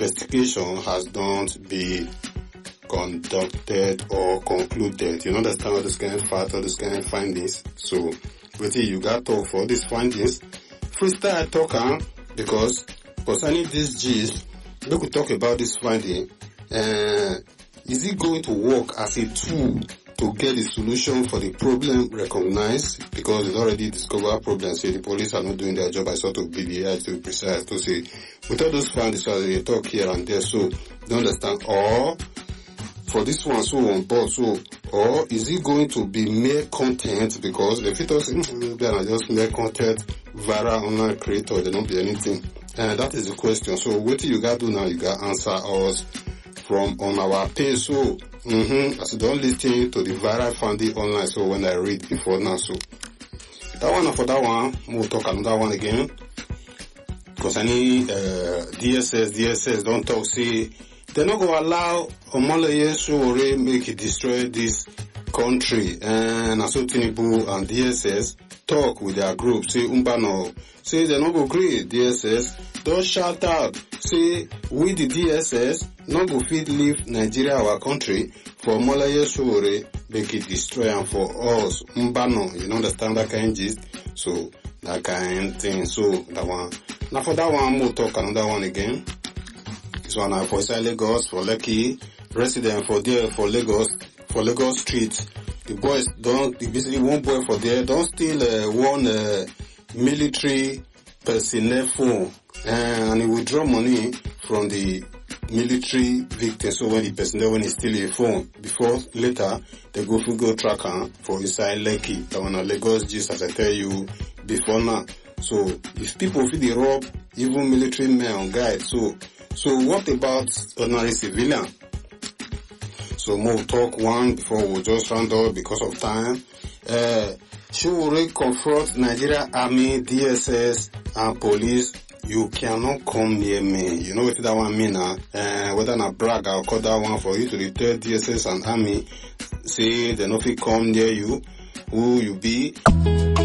investigation has not been conducted or concluded. You understand all this kind of fact, all this kind of findings. So, wait till you got talk for these findings. Freestyle talk, because concerning this gist, we could talk about this finding. Is it going to work as a tool to get the solution for the problem recognized? Because it's already discovered problems. Say the police are not doing their job. I sort of BBI to be precise to say, with all those findings, they talk here and there. So, don't understand. Or, for this one, so on board, so, or is it going to be mere content? Because if it was just mere content, viral online creator, there don't be anything. And that is the question. So what you got to do now? You got to answer us from on our page. So, as you don't listen to the viral funding online. So when I read before now, so that one, for that one, we'll talk another one again. Because any, DSS don't talk, say, they're not going to allow Omolaye Sowore make it destroy this country. And also Tinubu and DSS talk with their group. Say Umbano, say they're not going to agree. DSS don't shout out. Say we the DSS not go fit leave Nigeria our country for Omolaye Sowore make it destroy and for us Umbano. You understand that kind of gist? So that kind of thing. So that one. Now for that one, we'll talk another one again. This one for inside Lagos, for Lekki, resident for there, for Lagos Street. The boys basically one boy for there, don't steal one military personnel phone, and he withdraw money from the military victim. So when the personnel, when he steal a phone, before later, they go track for inside Lekki. That one Lagos gist, as I tell you before now. So if people feel they rob even military men on guide, so what about ordinary civilian? So we'll talk one before we'll just round up because of time. Sowore confront Nigeria Army, DSS and police. You cannot come near me. You know what that one mean now? Whether not brag, I'll call that one for you to tell DSS and Army. Say they not fit come near you. Who you be?